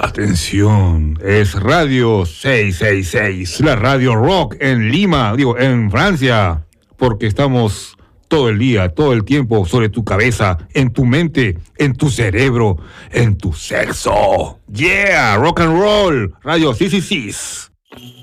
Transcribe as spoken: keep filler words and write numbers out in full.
Atención, es Radio seiscientos sesenta y seis, la radio rock en Lima, digo, en Francia, porque estamos todo el día, todo el tiempo sobre tu cabeza, en tu mente, en tu cerebro, en tu sexo. Yeah, rock and roll, Radio seiscientos sesenta y seis.